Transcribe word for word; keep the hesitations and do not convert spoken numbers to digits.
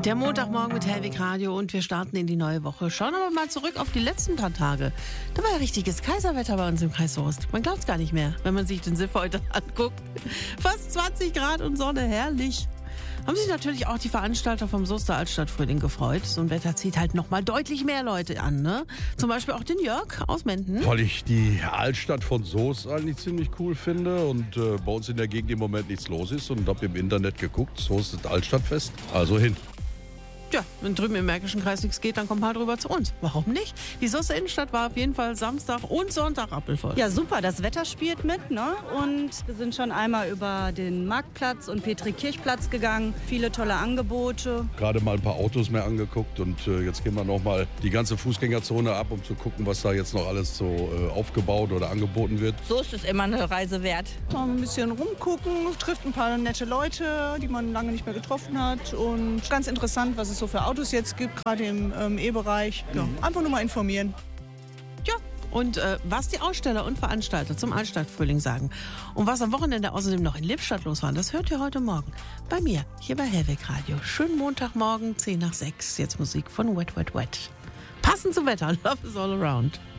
Der Montagmorgen mit Hellwig Radio und wir starten in die neue Woche. Schauen aber mal zurück auf die letzten paar Tage. Da war ja richtiges Kaiserwetter bei uns im Kreis Soest. Man glaubt es gar nicht mehr, wenn man sich den Siff heute anguckt. Fast zwanzig Grad und Sonne, herrlich. Haben sich natürlich auch die Veranstalter vom Soester Altstadtfrühling gefreut. So ein Wetter zieht halt nochmal deutlich mehr Leute an, ne? Zum Beispiel auch den Jörg aus Menden. Weil ich die Altstadt von Soest eigentlich ziemlich cool finde und äh, bei uns in der Gegend im Moment nichts los ist und habe im Internet geguckt, Soest ist Altstadtfest, also hin. Ja, wenn drüben im Märkischen Kreis nichts geht, dann kommt mal drüber zu uns. Warum nicht? Die Soester Innenstadt war auf jeden Fall Samstag und Sonntag rappelvoll. Ja, super. Das Wetter spielt mit, ne? Und wir sind schon einmal über den Marktplatz und Petri-Kirchplatz gegangen. Viele tolle Angebote. Gerade mal ein paar Autos mehr angeguckt und äh, jetzt gehen wir nochmal die ganze Fußgängerzone ab, um zu gucken, was da jetzt noch alles so äh, aufgebaut oder angeboten wird. So ist es immer eine Reise wert. Mal ein bisschen rumgucken, trifft ein paar nette Leute, die man lange nicht mehr getroffen hat. Und ganz interessant, was es so für Autos jetzt gibt, gerade im ähm, E-Bereich. Ja, einfach nur mal informieren. Ja, und äh, was die Aussteller und Veranstalter zum Altstadtfrühling sagen und was am Wochenende außerdem noch in Lippstadt los war, das hört ihr heute Morgen bei mir hier bei Hellwig Radio. Schönen Montagmorgen, zehn nach sechs. Jetzt Musik von Wet, Wet, Wet. Passend zum Wetter, Love is all around.